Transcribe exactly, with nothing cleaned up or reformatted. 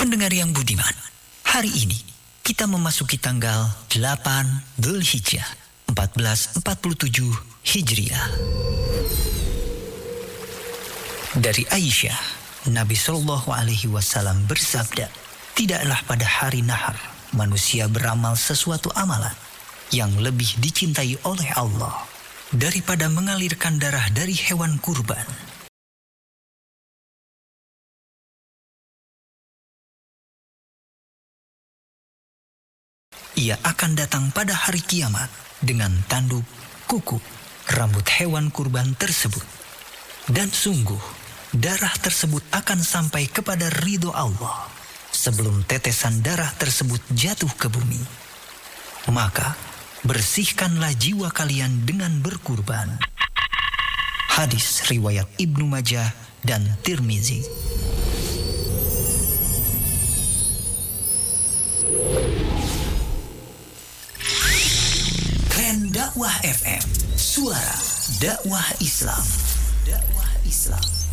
Pendengar yang budiman, hari ini kita memasuki tanggal delapan Dzulhijjah empat belas empat puluh tujuh Hijriah. Dari Aisyah, Nabi Shallallahu Alaihi Wasallam bersabda, tidaklah pada hari nahar manusia beramal sesuatu amalan yang lebih dicintai oleh Allah daripada mengalirkan darah dari hewan kurban. Ia akan datang pada hari kiamat dengan tanduk, kuku, rambut hewan kurban tersebut. Dan sungguh, darah tersebut akan sampai kepada ridho Allah sebelum tetesan darah tersebut jatuh ke bumi. Maka, bersihkanlah jiwa kalian dengan berkurban. Hadis riwayat Ibnu Majah dan Tirmizi. Dakwah F M, suara dakwah Islam. Dakwah Islam.